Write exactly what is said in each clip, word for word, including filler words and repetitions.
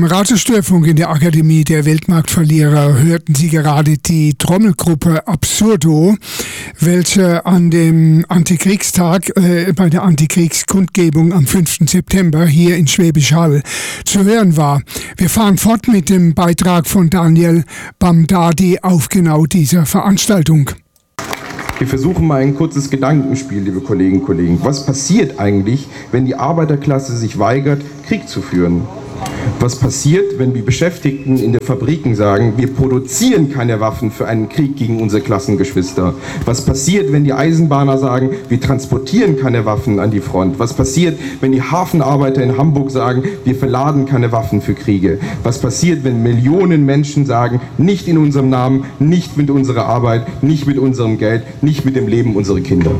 Radiostörfunk in der Akademie der Weltmarktverlierer hörten Sie gerade die Trommelgruppe Absurdo, welche an dem Antikriegstag äh, bei der Antikriegskundgebung am fünften September hier in Schwäbisch Hall zu hören war. Wir fahren fort mit dem Beitrag von Daniel Bamdadi auf genau dieser Veranstaltung. Wir versuchen mal ein kurzes Gedankenspiel, liebe Kolleginnen und Kollegen. Was passiert eigentlich, wenn die Arbeiterklasse sich weigert, Krieg zu führen? Was passiert, wenn die Beschäftigten in den Fabriken sagen, wir produzieren keine Waffen für einen Krieg gegen unsere Klassengeschwister? Was passiert, wenn die Eisenbahner sagen, wir transportieren keine Waffen an die Front? Was passiert, wenn die Hafenarbeiter in Hamburg sagen, wir verladen keine Waffen für Kriege? Was passiert, wenn Millionen Menschen sagen, nicht in unserem Namen, nicht mit unserer Arbeit, nicht mit unserem Geld, nicht mit dem Leben unserer Kinder?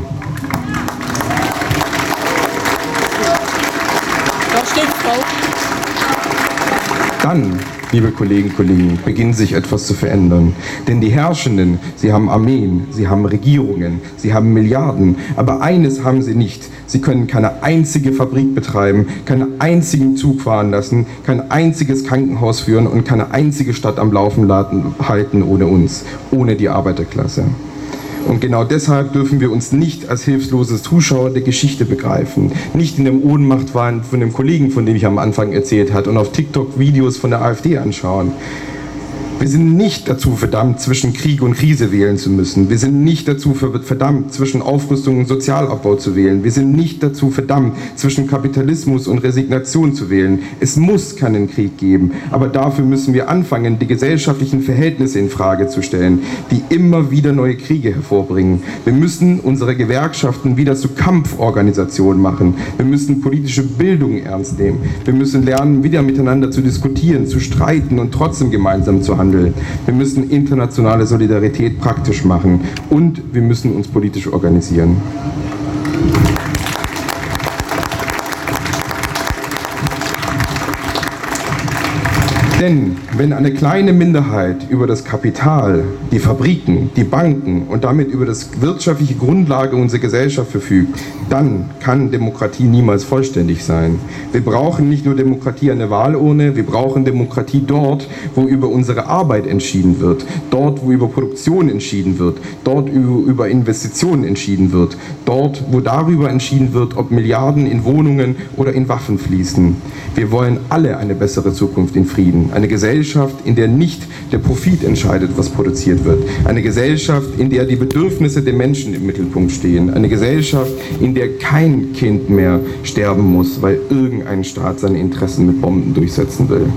Da steht Frau. Dann, liebe Kolleginnen und Kollegen, beginnt sich etwas zu verändern. Denn die Herrschenden, sie haben Armeen, sie haben Regierungen, sie haben Milliarden. Aber eines haben sie nicht. Sie können keine einzige Fabrik betreiben, keinen einzigen Zug fahren lassen, kein einziges Krankenhaus führen und keine einzige Stadt am Laufen halten ohne uns, ohne die Arbeiterklasse. Und genau deshalb dürfen wir uns nicht als hilflose Zuschauer der Geschichte begreifen. Nicht in dem Ohnmachtwahn von dem Kollegen, von dem ich am Anfang erzählt habe, und auf TikTok Videos von der AfD anschauen. Wir sind nicht dazu verdammt, zwischen Krieg und Krise wählen zu müssen. Wir sind nicht dazu verdammt, zwischen Aufrüstung und Sozialabbau zu wählen. Wir sind nicht dazu verdammt, zwischen Kapitalismus und Resignation zu wählen. Es muss keinen Krieg geben. Aber dafür müssen wir anfangen, die gesellschaftlichen Verhältnisse in Frage zu stellen, die immer wieder neue Kriege hervorbringen. Wir müssen unsere Gewerkschaften wieder zu Kampforganisationen machen. Wir müssen politische Bildung ernst nehmen. Wir müssen lernen, wieder miteinander zu diskutieren, zu streiten und trotzdem gemeinsam zu handeln. Wir müssen internationale Solidarität praktisch machen und wir müssen uns politisch organisieren. Denn wenn eine kleine Minderheit über das Kapital, die Fabriken, die Banken und damit über das wirtschaftliche Grundlage unserer Gesellschaft verfügt, dann kann Demokratie niemals vollständig sein. Wir brauchen nicht nur Demokratie an der Wahlurne, wir brauchen Demokratie dort, wo über unsere Arbeit entschieden wird, dort, wo über Produktion entschieden wird, dort über Investitionen entschieden wird, dort, wo darüber entschieden wird, ob Milliarden in Wohnungen oder in Waffen fließen. Wir wollen alle eine bessere Zukunft in Frieden. Eine Gesellschaft, in der nicht der Profit entscheidet, was produziert wird. Eine Gesellschaft, in der die Bedürfnisse der Menschen im Mittelpunkt stehen. Eine Gesellschaft, in der kein Kind mehr sterben muss, weil irgendein Staat seine Interessen mit Bomben durchsetzen will.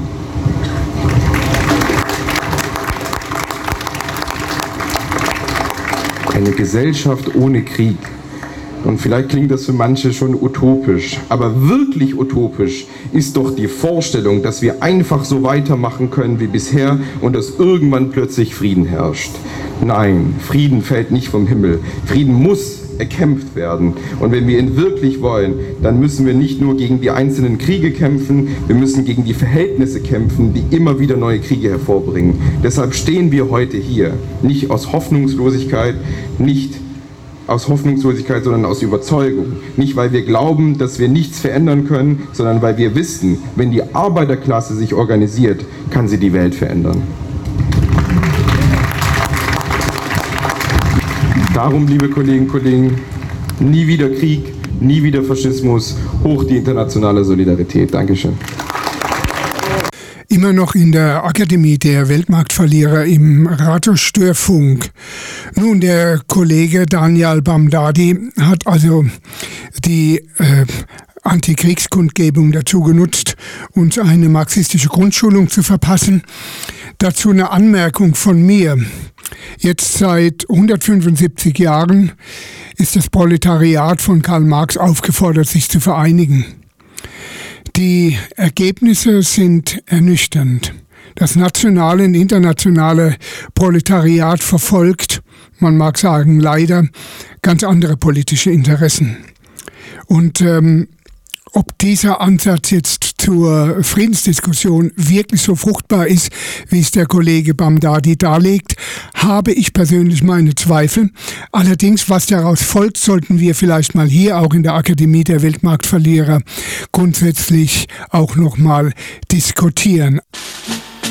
Eine Gesellschaft ohne Krieg. Und vielleicht klingt das für manche schon utopisch, aber wirklich utopisch ist doch die Vorstellung, dass wir einfach so weitermachen können wie bisher und dass irgendwann plötzlich Frieden herrscht. Nein, Frieden fällt nicht vom Himmel. Frieden muss erkämpft werden. Und wenn wir ihn wirklich wollen, dann müssen wir nicht nur gegen die einzelnen Kriege kämpfen, wir müssen gegen die Verhältnisse kämpfen, die immer wieder neue Kriege hervorbringen. Deshalb stehen wir heute hier, nicht aus Hoffnungslosigkeit, nicht aus Hoffnungslosigkeit, sondern aus Überzeugung. Nicht, weil wir glauben, dass wir nichts verändern können, sondern weil wir wissen, wenn die Arbeiterklasse sich organisiert, kann sie die Welt verändern. Darum, liebe Kolleginnen und Kollegen, nie wieder Krieg, nie wieder Faschismus, hoch die internationale Solidarität. Dankeschön. Immer noch in der Akademie der Weltmarktverlierer im Radiostörfunk. Nun, der Kollege Daniel Bamdadi hat also die äh, Antikriegskundgebung dazu genutzt, uns eine marxistische Grundschulung zu verpassen. Dazu eine Anmerkung von mir. Jetzt seit hundertfünfundsiebzig Jahren ist das Proletariat von Karl Marx aufgefordert, sich zu vereinigen. Die Ergebnisse sind ernüchternd. Das nationale und internationale Proletariat verfolgt, man mag sagen leider, ganz andere politische Interessen. Und ähm, ob dieser Ansatz jetzt zur Friedensdiskussion wirklich so fruchtbar ist, wie es der Kollege Bamdadi darlegt, habe ich persönlich meine Zweifel. Allerdings, was daraus folgt, sollten wir vielleicht mal hier auch in der Akademie der Weltmarktverlierer grundsätzlich auch nochmal diskutieren.